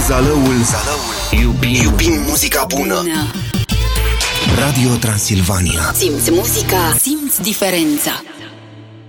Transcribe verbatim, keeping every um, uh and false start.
Zalăul, Zalăul. Iubim, iubim muzica bună. bună. Radio Transilvania. Simți muzica, simți diferența.